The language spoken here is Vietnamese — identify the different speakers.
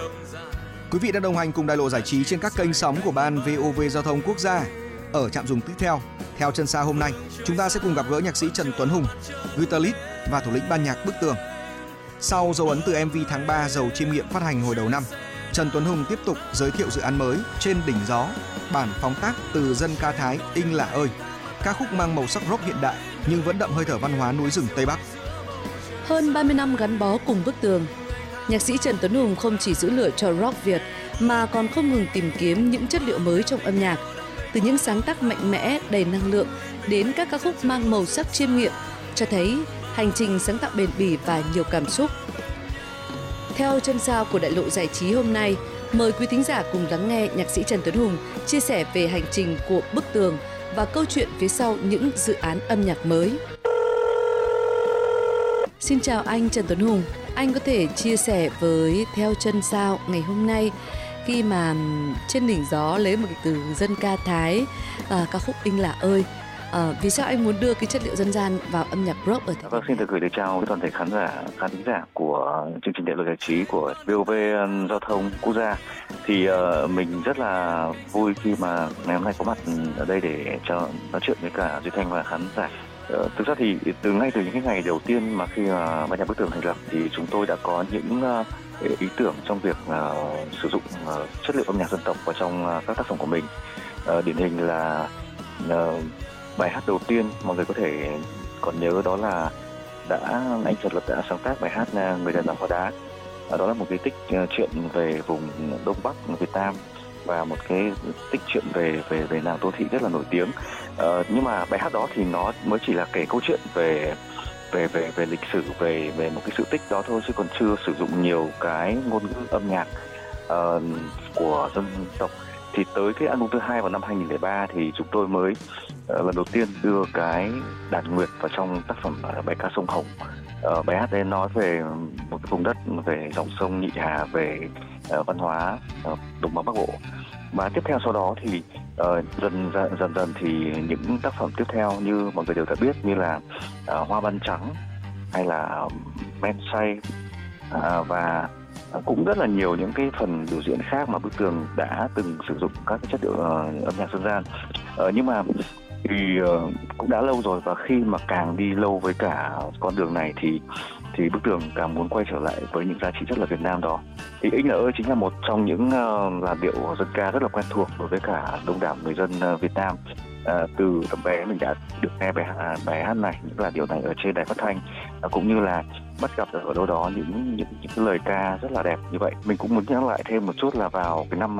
Speaker 1: Quý vị đã đồng hành cùng Đại lộ giải trí trên các kênh sóng của Ban VOV Giao thông Quốc gia. Ở trạm dừng tiếp theo chân sao hôm nay, chúng ta sẽ cùng gặp gỡ nhạc sĩ Trần Tuấn Hùng, guitarist và thủ lĩnh ban nhạc Bức Tường. Sau dấu ấn từ MV tháng 3 giàu chiêm nghiệm phát hành hồi đầu năm, Trần Tuấn Hùng tiếp tục giới thiệu dự án mới Trên đỉnh gió, bản phóng tác từ dân ca Thái Inh Lạ ơi, ca khúc mang màu sắc rock hiện đại nhưng vẫn đậm hơi thở văn hóa núi rừng Tây Bắc.
Speaker 2: Hơn 30 năm gắn bó cùng Bức Tường, nhạc sĩ Trần Tuấn Hùng không chỉ giữ lửa cho rock Việt mà còn không ngừng tìm kiếm những chất liệu mới trong âm nhạc, từ những sáng tác mạnh mẽ đầy năng lượng đến các ca khúc mang màu sắc chiêm nghiệm, cho thấy hành trình sáng tạo bền bỉ và nhiều cảm xúc. Theo chân sao của Đại lộ giải trí hôm nay, mời quý thính giả cùng lắng nghe nhạc sĩ Trần Tuấn Hùng chia sẻ về hành trình của Bức Tường và câu chuyện phía sau những dự án âm nhạc mới. Xin chào anh Trần Tuấn Hùng, anh có thể chia sẻ với Theo chân sao ngày hôm nay khi mà Trên đỉnh gió lấy một cái từ dân ca Thái, ca khúc Inh Lạ ơi, vì sao anh muốn đưa cái chất liệu dân gian vào âm nhạc rock ở Thái?
Speaker 3: Vâng, xin được gửi lời chào toàn thể khán thính giả của chương trình Đại lộ giải trí của VOV Giao thông Quốc gia. Thì mình rất là vui khi mà ngày hôm nay có mặt ở đây để nói chuyện với cả Duy Thanh và khán giả. Thực ra thì ngay từ những cái ngày đầu tiên mà khi ban nhạc Bức Tường thành lập thì chúng tôi đã có những ý tưởng trong việc sử dụng chất liệu âm nhạc dân tộc vào trong các tác phẩm của mình. Điển hình là bài hát đầu tiên mọi người có thể còn nhớ đó là anh Trần Lập đã sáng tác bài hát Người đàn bà hóa đá. Đó là một cái tích truyện về vùng Đông Bắc Việt Nam và một cái tích truyện về nàng Tô Thị rất là nổi tiếng. Nhưng mà bài hát đó thì nó mới chỉ là kể câu chuyện về lịch sử, về một cái sự tích đó thôi, chứ còn chưa sử dụng nhiều cái ngôn ngữ âm nhạc của dân tộc. Thì tới cái album thứ hai vào năm 2003 thì chúng tôi mới lần đầu tiên đưa cái đàn nguyệt vào trong tác phẩm bài ca Sông Hồng. Bài hát đấy nói về một cái vùng đất, về dòng sông Nhị Hà, về văn hóa đồng bằng Bắc Bộ. Và tiếp theo sau đó thì dần dần thì những tác phẩm tiếp theo như mọi người đều đã biết, như là Hoa Ban Trắng hay là Men Say và cũng rất là nhiều những cái phần biểu diễn khác mà Bức Tường đã từng sử dụng các cái chất liệu âm nhạc dân gian. Nhưng mà thì cũng đã lâu rồi, và khi mà càng đi lâu với cả con đường này thì Bức Tường càng muốn quay trở lại với những giá trị rất là Việt Nam đó. Thì Inh Lạ ơi chính là một trong những làn điệu dân ca rất là quen thuộc đối với cả đông đảo người dân Việt Nam. Từ tầm bé mình đã được nghe bài hát này, những làn điệu này ở trên đài phát thanh, cũng như là bắt gặp ở đâu đó những cái lời ca rất là đẹp như vậy. Mình cũng muốn nhắc lại thêm một chút là vào cái năm